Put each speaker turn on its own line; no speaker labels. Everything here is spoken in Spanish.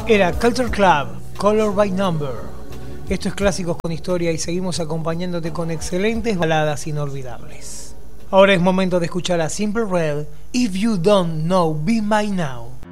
Era Culture Club, Color by Number. Esto es Clásicos con Historia y seguimos acompañándote con excelentes baladas inolvidables. Ahora es momento de escuchar a Simple Red, If You Don't Know Be By Now.